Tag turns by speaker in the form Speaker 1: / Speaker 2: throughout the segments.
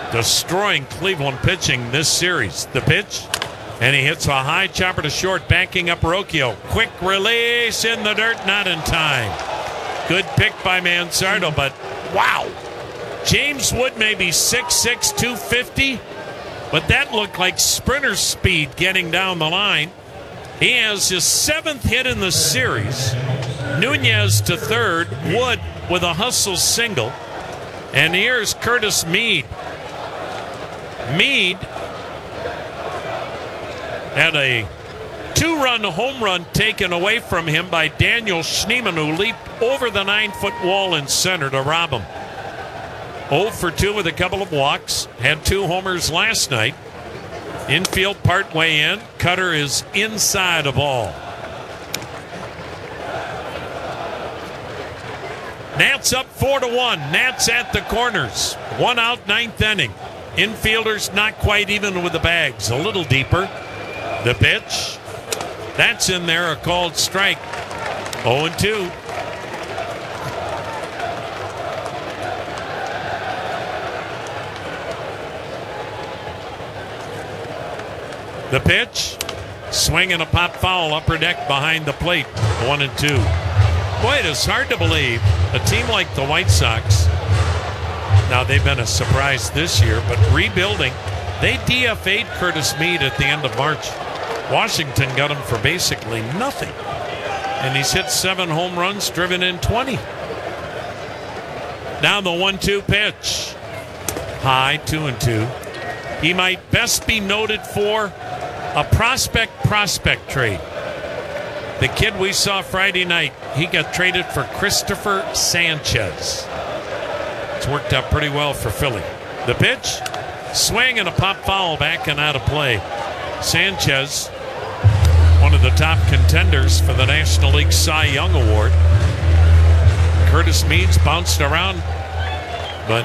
Speaker 1: destroying Cleveland pitching this series. The pitch, and he hits a high chopper to short, backing up Rocchio. Quick release in the dirt, not in time. Good pick by Manzardo, but wow. James Wood may be 6'6", 250, but that looked like sprinter speed getting down the line. He has his 7th hit in the series. Nunez to third, Wood with a hustle single. And here's Curtis Mead. Mead had a 2-run home run taken away from him by Daniel Schneemann, who leaped over the 9-foot wall in center to rob him. 0 for 2 with a couple of walks. Had 2 homers last night. Infield part way in. Cutter is inside a ball. Nats up 4-1. Nats at the corners. 1 out, 9th inning. Infielders not quite even with the bags. A little deeper. The pitch. That's in there, a called strike. 0-2. The pitch. Swing and a pop foul, upper deck behind the plate. 1-2. Boy, it is hard to believe a team like the White Sox, now they've been a surprise this year, but rebuilding, they DFA'd Curtis Mead at the end of March. Washington got him for basically nothing. And he's hit 7 home runs, driven in 20. Now the 1-2 pitch. High, 2-2. He might best be noted for a prospect trade. The kid we saw Friday night, he got traded for Christopher Sanchez. It's worked out pretty well for Philly. The pitch, swing and a pop foul back and out of play. Sanchez, one of the top contenders for the National League Cy Young Award. Curtis Meads bounced around, but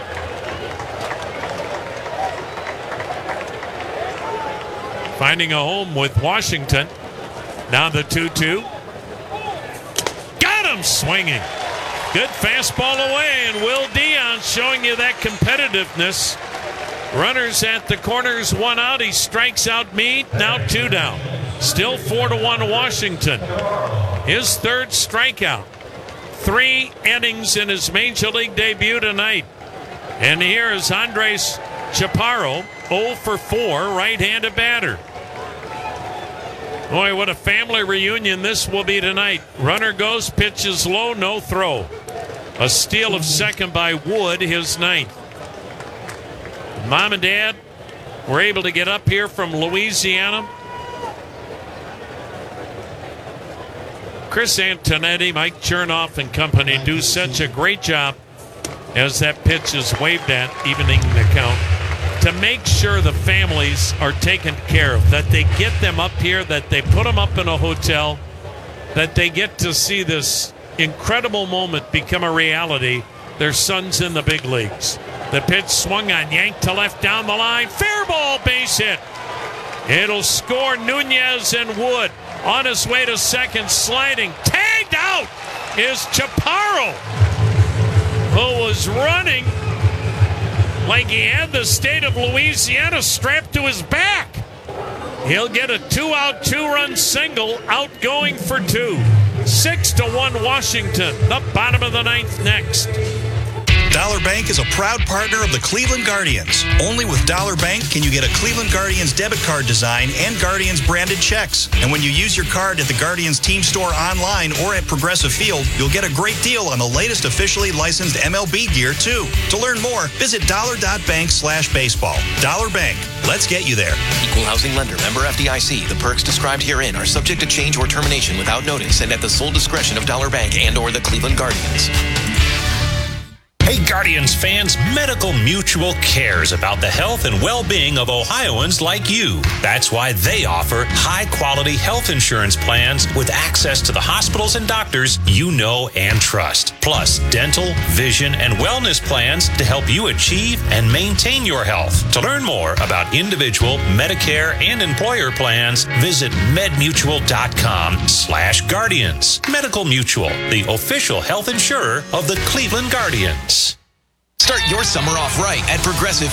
Speaker 1: finding a home with Washington. Now the 2-2. Got him swinging. Good fastball away, and Will Dion showing you that competitiveness. Runners at the corners, 1 out. He strikes out Mead. Now 2 down. Still 4-1 Washington. His 3rd strikeout. 3 innings in his major league debut tonight. And here is Andres Chaparro, 0 for 4, right-handed batter. Boy, what a family reunion this will be tonight. Runner goes, pitches low, no throw. A steal of second by Wood, his 9th. Mom and Dad were able to get up here from Louisiana. Chris Antonetti, Mike Chernoff and company do such a great job as that pitch is waved at, evening the count, to make sure the families are taken care of, that they get them up here, that they put them up in a hotel, that they get to see this incredible moment become a reality. Their son's in the big leagues. The pitch swung on, yanked to left down the line. Fair ball, base hit. It'll score. Nunez and Wood on his way to second, sliding. Tagged out is Chaparro, who was running like he had the state of Louisiana strapped to his back. He'll get a 2-out, 2-run single, outgoing for 2. 6-1 Washington. The bottom of the 9th next.
Speaker 2: Dollar Bank is a proud partner of the Cleveland Guardians. Only with Dollar Bank can you get a Cleveland Guardians debit card design and Guardians branded checks. And when you use your card at the Guardians team store online or at Progressive Field, you'll get a great deal on the latest officially licensed MLB gear, too. To learn more, visit dollar.bank/baseball. Dollar Bank. Let's get you there.
Speaker 3: Equal housing lender. Member FDIC. The perks described herein are subject to change or termination without notice and at the sole discretion of Dollar Bank and or the Cleveland Guardians.
Speaker 4: Hey, Guardians fans, Medical Mutual cares about the health and well-being of Ohioans like you. That's why they offer high-quality health insurance plans with access to the hospitals and doctors you know and trust. Plus, dental, vision, and wellness plans to help you achieve and maintain your health. To learn more about individual, Medicare, and employer plans, visit medmutual.com/Guardians. Medical Mutual, the official health insurer of the Cleveland Guardians.
Speaker 3: Start your summer off right at Progressive